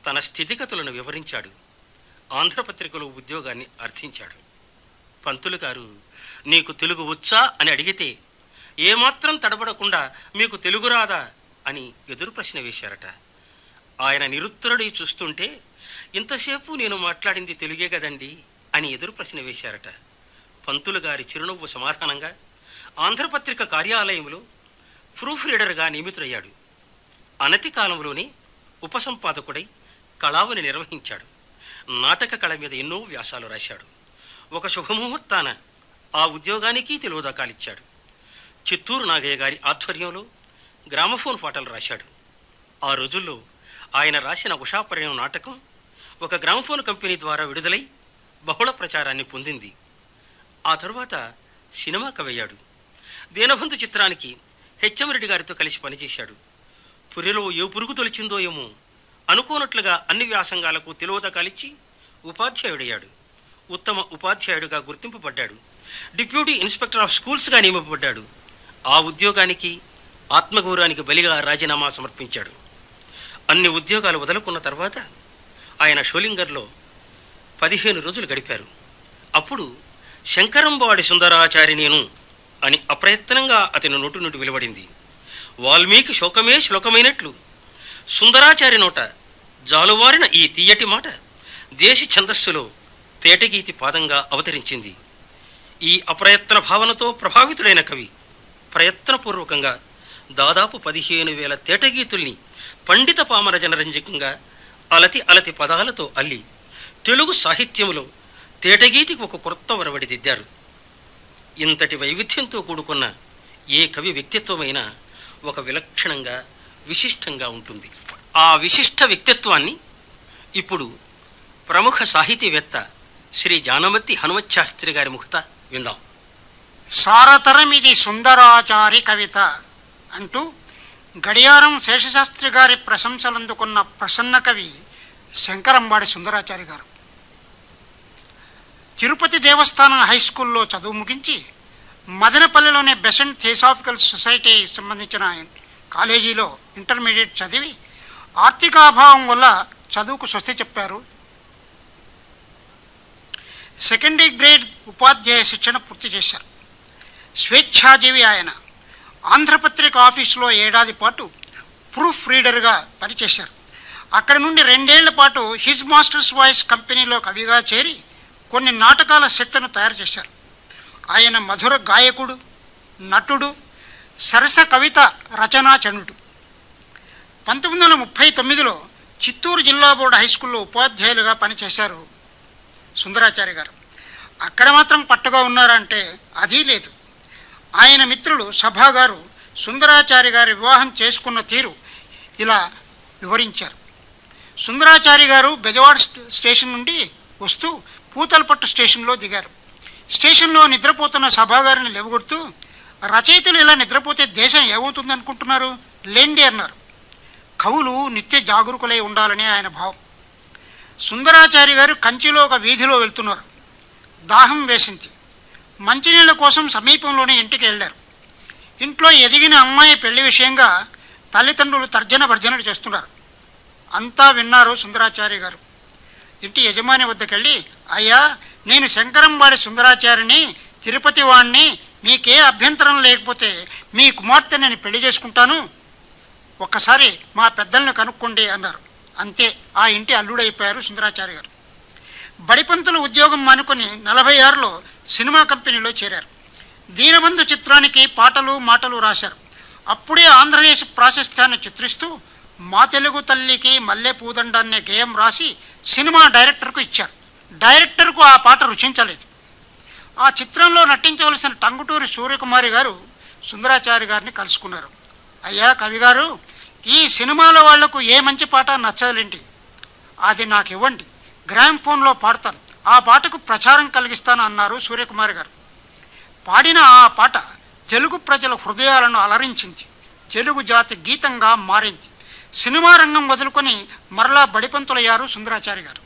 తన స్థితిగతులను వివరించాడు. ఆంధ్రపత్రికలో ఉద్యోగాన్ని అర్థించాడు. పంతులు గారు, నీకు తెలుగు వచ్చా అని అడిగితే ఏమాత్రం తడబడకుండా మీకు తెలుగు రాదా అని ఎదురు ప్రశ్న వేశారట. ఆయన నిరుత్తరుడై చూస్తుంటే, ఇంతసేపు నేను మాట్లాడింది తెలుగే కదండి అని ఎదురు ప్రశ్న వేశారట. పంతులు గారి చిరునవ్వు సమాధానంగా ఆంధ్రపత్రిక కార్యాలయంలో ప్రూఫ్ రీడర్గా నియమితుడయ్యాడు. అనతి కాలంలోనే ఉపసంపాదకుడై కళావని నిర్వహించాడు. నాటక కళ మీద ఎన్నో వ్యాసాలు రాశాడు. ఒక శుభముహూర్తాన ఆ ఉద్యోగానికి తిలోదకాలిచ్చాడు. చిత్తూరు నాగయ్య గారి ఆధ్వర్యంలో గ్రామఫోన్ పాటలు రాశాడు. ఆ రోజుల్లో ఆయన రాసిన ఉషాపర్యం నాటకం ఒక గ్రామఫోన్ కంపెనీ ద్వారా విడుదలై బహుళ ప్రచారాన్ని పొందింది. ఆ తరువాత సినిమాకి అయ్యాడు. దీనబంధు చిత్రానికి హెచ్ఎం రెడ్డి గారితో కలిసి పనిచేశాడు. పురిలో ఏ పురుగు తొలిచిందో ఏమో అనుకోనట్లుగా అన్ని వ్యాసంగాలకు తిలోదకాలిచ్చి ఉపాధ్యాయుడయ్యాడు. ఉత్తమ ఉపాధ్యాయుడిగా గుర్తింపబడ్డాడు. Deputy inspector of స్కూల్స్గా నియమింపబడ్డాడు. ఆ ఉద్యోగానికి ఆత్మగౌరవానికి బలిగా రాజీనామా సమర్పించాడు. అన్ని ఉద్యోగాలు వదులుకున్న తర్వాత ఆయన షోలింగర్లో 15 రోజులు గడిపారు. అప్పుడు శంకరంబాడి సుందరాచారి నేను అని అప్రయత్నంగా అతని నోటి నుండి వెలువడింది. వాల్మీకి శోకమే శ్లోకమైనట్లు సుందరాచారి నోట జాలువారిన ఈ తీయటి మాట దేశి ఛందస్సులో తేటగీతి పాదంగా అవతరించింది. ఈ అప్రయత్న భావనతో ప్రభావితుడైన కవి ప్రయత్నపూర్వకంగా దాదాపు 15,000 తేటగీతుల్ని పండిత పామర జనరంజకంగా అలతి అలతి పదాలతో అల్లి తెలుగు సాహిత్యంలో తేటగీతికి ఒక కొత్త వరవడి దిద్దారు. ఇంతటి వైవిధ్యంతో కూడుకున్న ఏ కవి వ్యక్తిత్వమైనా ఒక విలక్షణంగా విశిష్టంగా ఉంటుంది. ఆ విశిష్ట వ్యక్తిత్వాన్ని ఇప్పుడు ప్రముఖ సాహితీవేత్త శ్రీ జానమతి హనుమచ్శాస్త్రి గారి ముఖత విందాం. సారతరమిది సుందరాచారి కవిత అంటూ గడియారం శేషశాస్త్రి గారి ప్రశంసలందుకున్న ప్రసన్న కవి శంకరంబాడి సుందరాచారి గారు. తిరుపతి దేవస్థానం హై స్కూల్లో చదువు ముగించి మదనపల్లిలోని బెసెంట్ థియోసాఫికల్ సొసైటీ సంబంధించిన కాలేజీలో ఇంటర్మీడియట్ చదివి ఆర్థికాభావం వల్ల చదువుకు స్వస్తి చెప్పారు. సెకండరీ గ్రేడ్ ఉపాధ్యాయ శిక్షణ పూర్తి చేశారు. స్వేచ్ఛాజీవి ఆయన. ఆంధ్రపత్రిక ఆఫీసులో 1 ఏడాది పాటు ప్రూఫ్ రీడర్గా పనిచేశారు. అక్కడి నుండి 2 ఏళ్ల పాటు హిజ్ మాస్టర్స్ వాయిస్ కంపెనీలో కవిగా చేరి కొన్ని నాటకాల సెట్లను తయారు చేశారు. ఆయన మధుర గాయకుడు, నటుడు, సరస కవిత రచనాచనుడు. 1939లో చిత్తూరు జిల్లా బోర్డు హై స్కూల్లో ఉపాధ్యాయులుగా పనిచేశారు సుందరాచారి గారు. అక్కడ మాత్రం పట్టుగా ఉన్నారంటే అదీ లేదు. ఆయన మిత్రుడు సభా గారు సుందరాచారి గారి వివాహం చేసుకున్న తీరు ఇలా వివరించారు. సుందరాచారి గారు బెజవాడ స్టేషన్ నుండి వస్తూ పూతలపట్టు స్టేషన్లో దిగారు. స్టేషన్లో నిద్రపోతున్న సభాగారిని లేవగొడుతూ, రచయితలు ఇలా నిద్రపోతే దేశం ఏమవుతుంది అనుకుంటున్నారు, లేండి అన్నారు. కవులు నిత్య జాగరూకులై ఉండాలని ఆయన భావం. సుందరాచారి గారు కంచిలో ఒక వీధిలో వెళ్తున్నారు. దాహం వేసింది. మంచినీళ్ళ కోసం సమీపంలోనే ఇంటికి వెళ్ళారు. ఇంట్లో ఎదిగిన అమ్మాయి పెళ్లి విషయంగా తల్లిదండ్రులు తర్జన భర్జనలు చేస్తున్నారు. అంతా విన్నారు సుందరాచారి గారు. ఇంటి యజమాని వద్దకెళ్ళి, అయ్యా, నేను శంకరంబాడి సుందరాచారిని, తిరుపతి వాణ్ణి, మీకే అభ్యంతరం లేకపోతే మీ కుమార్తె నేను పెళ్లి చేసుకుంటాను, ఒక్కసారి మా పెద్దలను కనుక్కోండి అన్నారు. అంతే, ఆ ఇంటి అల్లుడైపోయారు సుందరాచారి గారు. బడిపంతులు ఉద్యోగం మానుకొని 46లో సినిమా కంపెనీలో చేరారు. దీనబంధు చిత్రానికి పాటలు మాటలు రాశారు. అప్పుడే ఆంధ్రదేశ్ ప్రాశస్త్యాన్ని చిత్రిస్తూ మా తెలుగు తల్లికి మల్లె పూదండాన్నే గేయం రాసి సినిమా డైరెక్టర్కు ఇచ్చారు. డైరెక్టర్కు ఆ పాట రుచించలేదు. ఆ చిత్రంలో నటించవలసిన టంగుటూరి సూర్యకుమారి గారు సుందరాచారి గారిని కలుసుకున్నారు. అయ్యా కవిగారు, ఈ సినిమాలో వాళ్లకు ఏ మంచి పాట నచ్చలేంటి, అది నాకు ఇవ్వండి, గ్రామ్ఫోన్లో పాడతాను, ఆ పాటకు ప్రచారం కలిగిస్తాను అన్నారు సూర్యకుమారి గారు. పాడిన ఆ పాట తెలుగు ప్రజల హృదయాలను అలరించింది. తెలుగు జాతి గీతంగా మారింది. సినిమా రంగం వదులుకొని మరలా బడిపంతులయ్యారు సుందరాచారి గారు.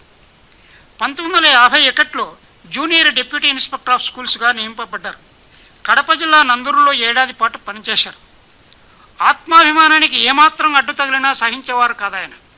1951లో junior deputy inspector of స్కూల్స్గా నియమింపబడ్డారు. Kadapa జిల్లా నందూరులో 1 ఏడాది పాటు పనిచేశారు. ఆత్మాభిమానానికి ఏమాత్రం అడ్డు తగిలినా సహించేవారు కాదాయన.